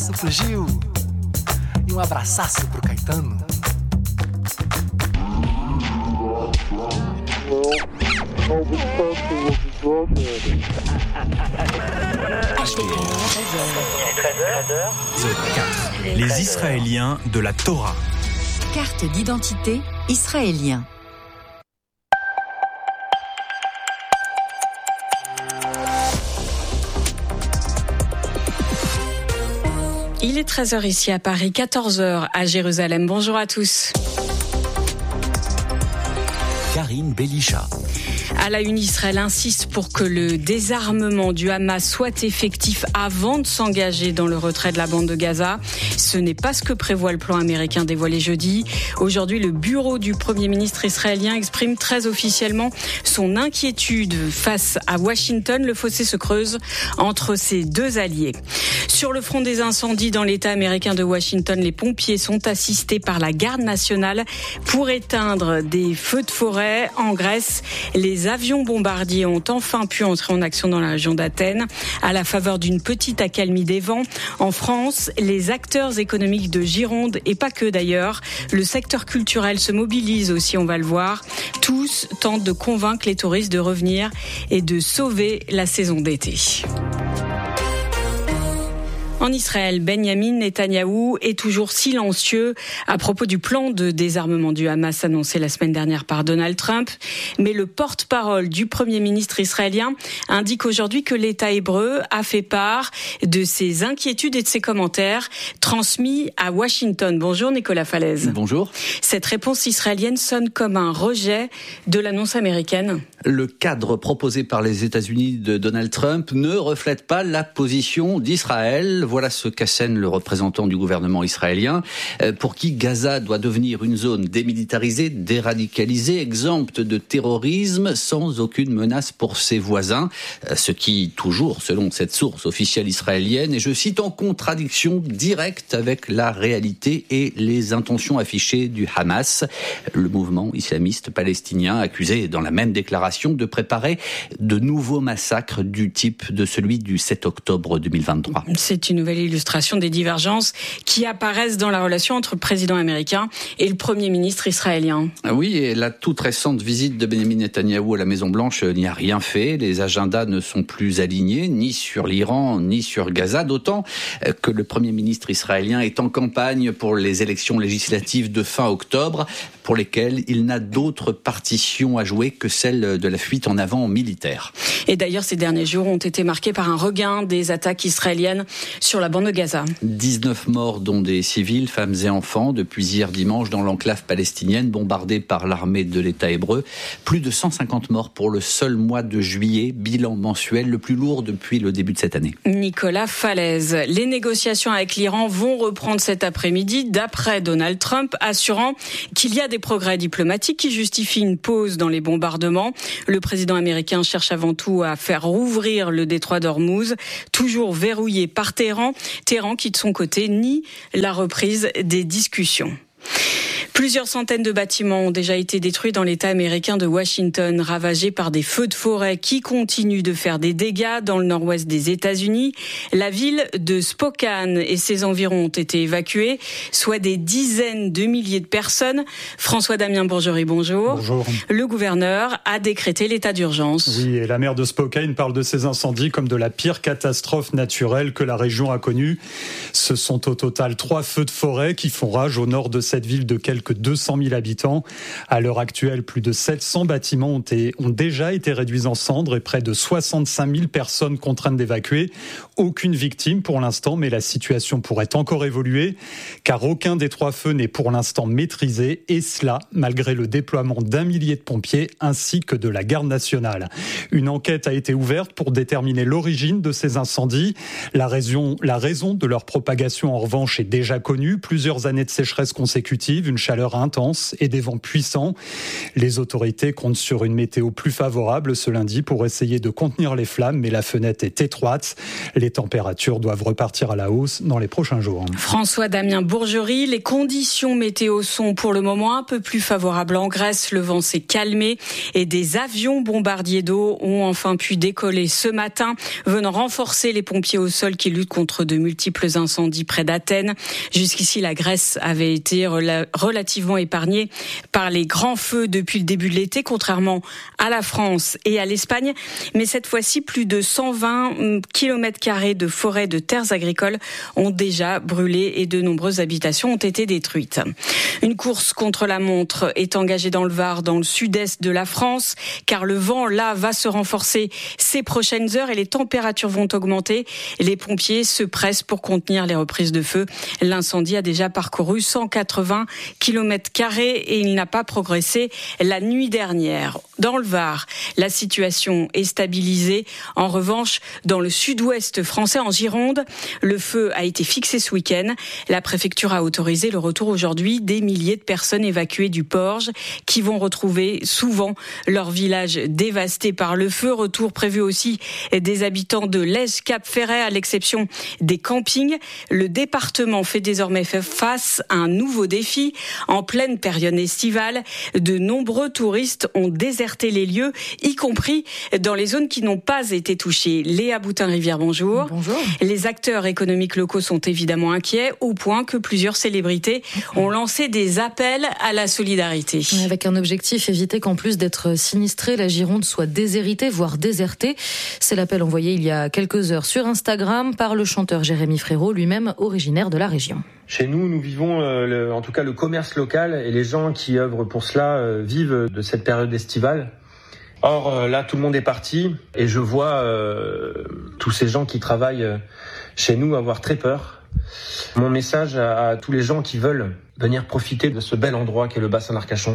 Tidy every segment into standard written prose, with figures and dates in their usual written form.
Pro Gil e abraçaço pro Caetano. Les Israéliens de la Torah. Carte d'identité israélien. Il est 13h ici à Paris, 14h à Jérusalem. Bonjour à tous. Karine Belisha. À la une, Israël insiste pour que le désarmement du Hamas soit effectif avant de s'engager dans le retrait de la bande de Gaza. Ce n'est pas ce que prévoit le plan américain dévoilé jeudi. Aujourd'hui, le bureau du Premier ministre israélien exprime très officiellement son inquiétude face à Washington. Le fossé se creuse entre ces deux alliés. Sur le front des incendies dans l'État américain de Washington, les pompiers sont assistés par la garde nationale pour éteindre des feux de forêt. En Grèce, les avions bombardiers ont enfin pu entrer en action dans la région d'Athènes à la faveur d'une petite accalmie des vents. En France, les acteurs économiques de Gironde et pas que d'ailleurs, le secteur culturel se mobilise aussi, on va le voir. Tous tentent de convaincre les touristes de revenir et de sauver la saison d'été. En Israël, Benyamin Netanyahou est toujours silencieux à propos du plan de désarmement du Hamas annoncé la semaine dernière par Donald Trump. Mais le porte-parole du Premier ministre israélien indique aujourd'hui que l'État hébreu a fait part de ses inquiétudes et de ses commentaires transmis à Washington. Bonjour Nicolas Falaise. Bonjour. Cette réponse israélienne sonne comme un rejet de l'annonce américaine. Le cadre proposé par les États-Unis de Donald Trump ne reflète pas la position d'Israël. Voilà ce qu'assène le représentant du gouvernement israélien, pour qui Gaza doit devenir une zone démilitarisée, déradicalisée, exempte de terrorisme, sans aucune menace pour ses voisins. Ce qui, toujours selon cette source officielle israélienne, est, je cite, en contradiction directe avec la réalité et les intentions affichées du Hamas, le mouvement islamiste palestinien accusé dans la même déclaration de préparer de nouveaux massacres du type de celui du 7 octobre 2023. C'est une nouvelle illustration des divergences qui apparaissent dans la relation entre le président américain et le Premier ministre israélien. Oui, et la toute récente visite de Benjamin Netanyahou à la Maison-Blanche n'y a rien fait. Les agendas ne sont plus alignés, ni sur l'Iran, ni sur Gaza, d'autant que le Premier ministre israélien est en campagne pour les élections législatives de fin octobre, pour lesquelles il n'a d'autre partition à jouer que celle de la fuite en avant militaire. Et d'ailleurs, ces derniers jours ont été marqués par un regain des attaques israéliennes sur la bande de Gaza. 19 morts, dont des civils, femmes et enfants, depuis hier dimanche dans l'enclave palestinienne bombardée par l'armée de l'État hébreu. Plus de 150 morts pour le seul mois de juillet, bilan mensuel le plus lourd depuis le début de cette année. Nicolas Falaise. Les négociations avec l'Iran vont reprendre cet après-midi, d'après Donald Trump, assurant qu'il y a des progrès diplomatiques qui justifient une pause dans les bombardements. Le président américain cherche avant tout à faire rouvrir le détroit d'Ormuz, toujours verrouillé par Téhéran qui de son côté nie la reprise des discussions. Plusieurs centaines de bâtiments ont déjà été détruits dans l'État américain de Washington, ravagés par des feux de forêt qui continuent de faire des dégâts dans le nord-ouest des États-Unis. La ville de Spokane et ses environs ont été évacués, soit des dizaines de milliers de personnes. François-Damien Bourgerie, bonjour. Bonjour. Le gouverneur a décrété l'état d'urgence. Oui, et la maire de Spokane parle de ces incendies comme de la pire catastrophe naturelle que la région a connue. Ce sont au total 3 feux de forêt qui font rage au nord de cette ville de quelques 200 000 habitants. À l'heure actuelle, plus de 700 bâtiments ont déjà été réduits en cendres et près de 65 000 personnes contraintes d'évacuer. Aucune victime pour l'instant, mais la situation pourrait encore évoluer, car aucun des 3 feux n'est pour l'instant maîtrisé, et cela malgré le déploiement d'1 millier de pompiers ainsi que de la garde nationale. Une enquête a été ouverte pour déterminer l'origine de ces incendies. La raison de leur propagation, en revanche, est déjà connue. Plusieurs années de sécheresse consécutives, une chaleur chaleur intense et des vents puissants. Les autorités comptent sur une météo plus favorable ce lundi pour essayer de contenir les flammes, mais la fenêtre est étroite. Les températures doivent repartir à la hausse dans les prochains jours. François-Damien Bourgerie, les conditions météo sont pour le moment un peu plus favorables en Grèce. Le vent s'est calmé et des avions bombardiers d'eau ont enfin pu décoller ce matin, venant renforcer les pompiers au sol qui luttent contre de multiples incendies près d'Athènes. Jusqu'ici, la Grèce avait été relativement épargnée par les grands feux depuis le début de l'été, contrairement à la France et à l'Espagne. Mais cette fois-ci, plus de 120 km² de forêts de terres agricoles ont déjà brûlé et de nombreuses habitations ont été détruites. Une course contre la montre est engagée dans le Var, dans le sud-est de la France, car le vent, là, va se renforcer ces prochaines heures et les températures vont augmenter. Les pompiers se pressent pour contenir les reprises de feu. L'incendie a déjà parcouru 180 km² et il n'a pas progressé la nuit dernière. Dans le Var, la situation est stabilisée. En revanche, dans le sud-ouest français, en Gironde, le feu a été fixé ce week-end. La préfecture a autorisé le retour aujourd'hui des milliers de personnes évacuées du Porge qui vont retrouver souvent leur village dévasté par le feu. Retour prévu aussi des habitants de Lège-Cap-Ferret, à l'exception des campings. Le département fait désormais face à un nouveau défi. En pleine période estivale, de nombreux touristes ont déserté les lieux, y compris dans les zones qui n'ont pas été touchées. Léa Boutin-Rivière, bonjour. Bonjour. Les acteurs économiques locaux sont évidemment inquiets, au point que plusieurs célébrités ont lancé des appels à la solidarité. Avec un objectif, éviter qu'en plus d'être sinistrée, la Gironde soit déshéritée, voire désertée. C'est l'appel envoyé il y a quelques heures sur Instagram par le chanteur Jérémy Frérot, lui-même originaire de la région. Chez nous vivons en tout cas le commerce local et les gens qui œuvrent pour cela vivent de cette période estivale. Or là, tout le monde est parti et je vois tous ces gens qui travaillent chez nous avoir très peur. Mon message à tous les gens qui veulent venir profiter de ce bel endroit qu'est le bassin d'Arcachon.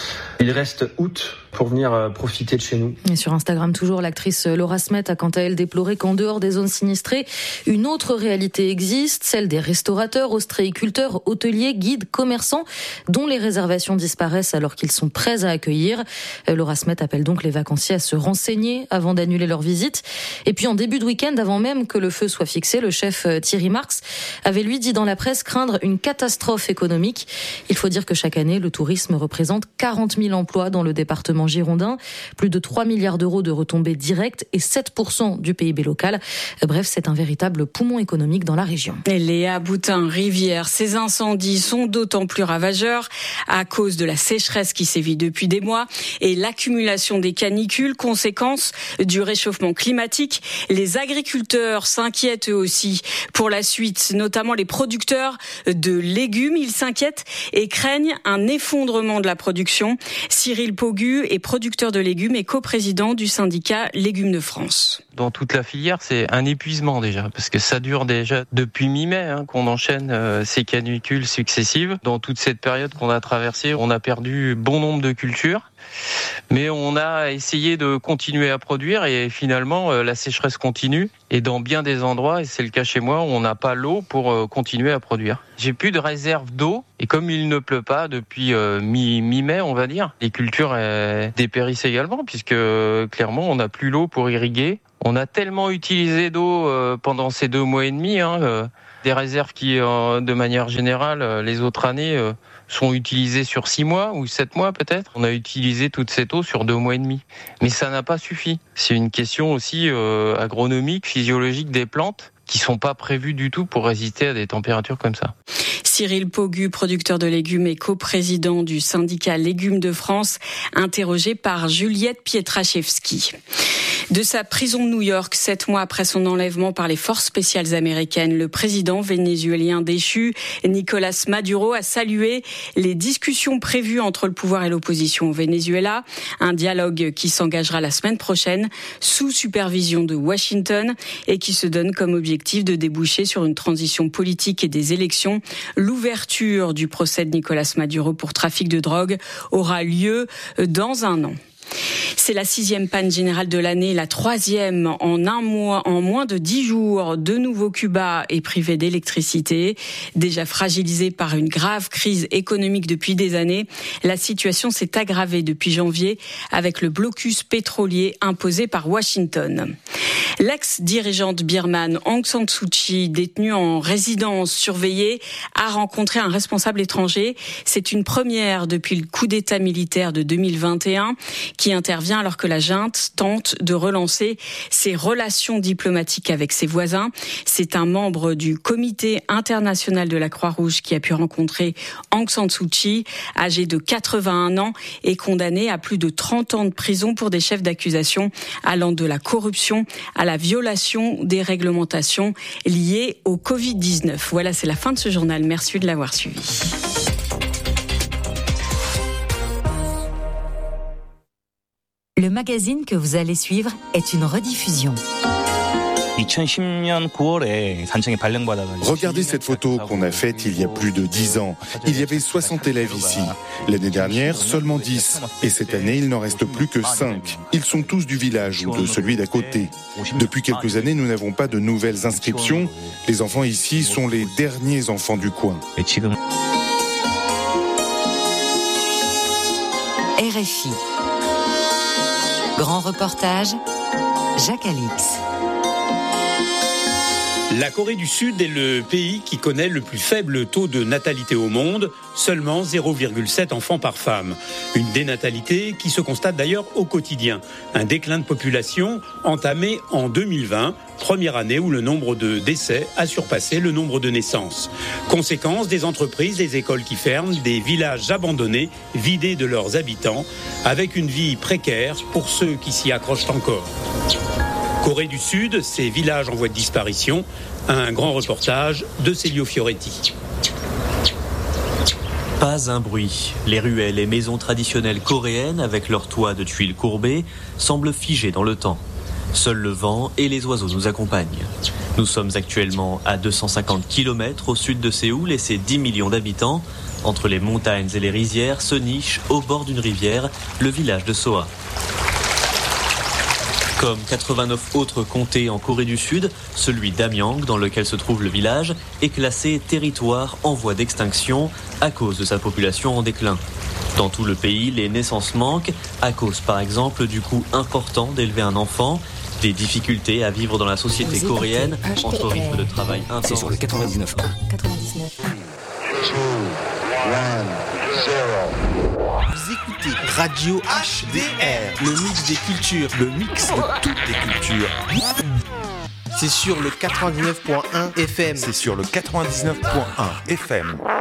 Il reste août pour venir profiter de chez nous. Et sur Instagram, toujours, l'actrice Laura Smet a quant à elle déploré qu'en dehors des zones sinistrées, une autre réalité existe, celle des restaurateurs, ostréiculteurs, hôteliers, guides, commerçants, dont les réservations disparaissent alors qu'ils sont prêts à accueillir. Laura Smet appelle donc les vacanciers à se renseigner avant d'annuler leur visite. Et puis en début de week-end, avant même que le feu soit fixé, le chef Thierry Marx avait lui dit dans la presse craindre une catastrophe économique. Il faut dire que chaque année, le tourisme représente 40 000 emplois dans le département girondin, plus de 3 milliards d'euros de retombées directes et 7% du PIB local. Bref, c'est un véritable poumon économique dans la région. Et Léa Boutin-Rivière, ces incendies sont d'autant plus ravageurs à cause de la sécheresse qui sévit depuis des mois et l'accumulation des canicules, conséquence du réchauffement climatique. Les agriculteurs s'inquiètent eux aussi pour la suite, notamment les producteurs de légumes. Ils s'inquiètent et craignent un effondrement de la production. Cyril Pogu est producteur de légumes et coprésident du syndicat Légumes de France. Dans toute la filière, c'est un épuisement déjà, parce que ça dure déjà depuis mi-mai qu'on enchaîne ces canicules successives. Dans toute cette période qu'on a traversée, on a perdu bon nombre de cultures. Mais on a essayé de continuer à produire et finalement la sécheresse continue et dans bien des endroits, et c'est le cas chez moi, on n'a pas l'eau pour continuer à produire. J'ai plus de réserve d'eau et comme il ne pleut pas depuis mi-mai, on va dire, les cultures dépérissent également puisque clairement on n'a plus l'eau pour irriguer. On a tellement utilisé d'eau pendant ces 2 mois et demi, des réserves qui, de manière générale, les autres années sont utilisées sur 6 mois ou 7 mois peut-être. On a utilisé toute cette eau sur 2 mois et demi. Mais ça n'a pas suffi. C'est une question aussi agronomique, physiologique des plantes qui sont pas prévues du tout pour résister à des températures comme ça. Cyril Pogu, producteur de légumes et coprésident du syndicat Légumes de France, interrogé par Juliette Pietraszewski. De sa prison de New York, 7 mois après son enlèvement par les forces spéciales américaines, le président vénézuélien déchu, Nicolás Maduro, a salué les discussions prévues entre le pouvoir et l'opposition au Venezuela. Un dialogue qui s'engagera la semaine prochaine sous supervision de Washington et qui se donne comme objectif de déboucher sur une transition politique et des élections. L'ouverture du procès de Nicolás Maduro pour trafic de drogue aura lieu dans un an. C'est la 6e panne générale de l'année, la 3e en un mois, en moins de 10 jours. De nouveau, Cuba est privé d'électricité. Déjà fragilisé par une grave crise économique depuis des années, la situation s'est aggravée depuis janvier avec le blocus pétrolier imposé par Washington. L'ex-dirigeante birmane Aung San Suu Kyi, détenue en résidence surveillée, a rencontré un responsable étranger. C'est une première depuis le coup d'État militaire de 2021 qui intervient alors que la junte tente de relancer ses relations diplomatiques avec ses voisins. C'est un membre du comité international de la Croix-Rouge qui a pu rencontrer Aung San Suu Kyi, âgé de 81 ans et condamné à plus de 30 ans de prison pour des chefs d'accusation allant de la corruption à la violation des réglementations liées au Covid-19. Voilà, c'est la fin de ce journal. Merci de l'avoir suivi. Le magazine que vous allez suivre est une rediffusion. Regardez cette photo qu'on a faite il y a plus de 10 ans. Il y avait 60 élèves ici. L'année dernière, seulement 10. Et cette année, il n'en reste plus que 5. Ils sont tous du village ou de celui d'à côté. Depuis quelques années, nous n'avons pas de nouvelles inscriptions. Les enfants ici sont les derniers enfants du coin. RFI. Grand reportage, Jacques Alix. La Corée du Sud est le pays qui connaît le plus faible taux de natalité au monde, seulement 0,7 enfants par femme. Une dénatalité qui se constate d'ailleurs au quotidien. Un déclin de population entamé en 2020, première année où le nombre de décès a surpassé le nombre de naissances. Conséquence, des entreprises, des écoles qui ferment, des villages abandonnés, vidés de leurs habitants, avec une vie précaire pour ceux qui s'y accrochent encore. Corée du Sud, ces villages en voie de disparition, un grand reportage de Célio Fioretti. Pas un bruit. Les ruelles et maisons traditionnelles coréennes, avec leurs toits de tuiles courbées, semblent figées dans le temps. Seul le vent et les oiseaux nous accompagnent. Nous sommes actuellement à 250 km au sud de Séoul et ses 10 millions d'habitants. Entre les montagnes et les rizières se niche, au bord d'une rivière, le village de Soa. Comme 89 autres comtés en Corée du Sud, celui d'Amyang, dans lequel se trouve le village, est classé territoire en voie d'extinction à cause de sa population en déclin. Dans tout le pays, les naissances manquent, à cause par exemple du coût important d'élever un enfant, des difficultés à vivre dans la société coréenne, entre rythme de travail intense. C'est sur le 99. 99. Vous écoutez Radio HDR, le mix des cultures, le mix de toutes les cultures. C'est sur le 99.1 FM. C'est sur le 99.1 FM.